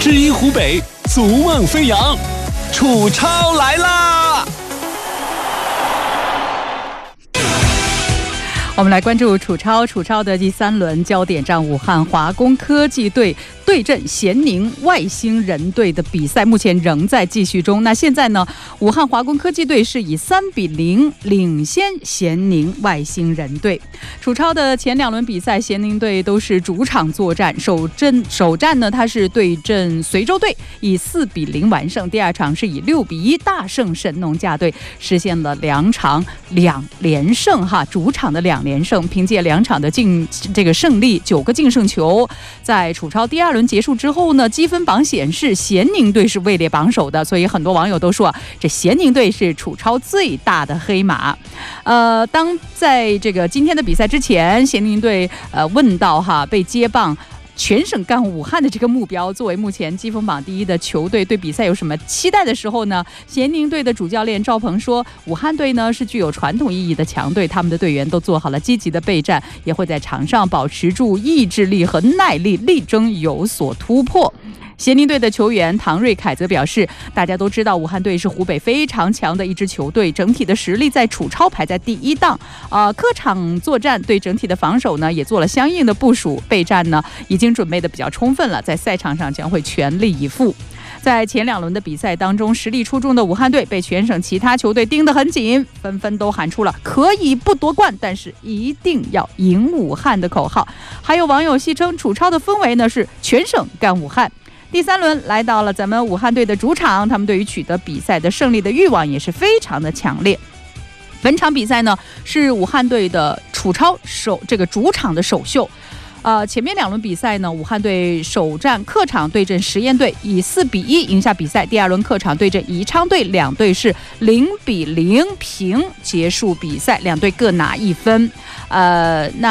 知音湖北，逐梦飞扬，楚超来啦！ 我们来关注楚超的第3轮焦点战，武汉华工科技队对阵咸宁外星人队的比赛，目前仍在继续中。那现在呢，武汉华工科技队是以3-0领先咸宁外星人队。楚超的前2轮比赛，咸宁队都是主场作战，首战呢，他是对阵随州队，以4-0完胜。第2场是以6-1大胜神农架队，实现了2场2连胜哈，主场的2连胜，凭借2场的胜利，9个净胜球。在楚超第2轮结束之后呢，积分榜显示咸宁队是位列榜首的，所以很多网友都说这咸宁队是楚超最大的黑马。当在这个今天的比赛之前，咸宁队问到被接棒全省干武汉的这个目标，作为目前积分榜第1的球队，对比赛有什么期待的时候呢，咸宁队的主教练赵鹏说，武汉队呢是具有传统意义的强队，他们的队员都做好了积极的备战，也会在场上保持住意志力和耐力，力争有所突破。咸宁队的球员唐瑞凯则表示，大家都知道武汉队是湖北非常强的一支球队，整体的实力在楚超排在第1档。客场作战对整体的防守呢也做了相应的部署，备战呢已经准备的比较充分了，在赛场上将会全力以赴。在前2轮的比赛当中，实力出众的武汉队被全省其他球队盯得很紧，纷纷都喊出了可以不夺冠，但是一定要赢武汉的口号。还有网友戏称，楚超的氛围呢是全省干武汉。第3轮来到了咱们武汉队的主场，他们对于取得比赛的胜利的欲望也是非常的强烈。本场比赛呢是武汉队的楚超主场的首秀。前面2轮比赛呢，武汉队首战客场对阵实验队，以4-1赢下比赛。第2轮客场对阵宜昌队，两队是0-0平结束比赛，两队各拿1分。那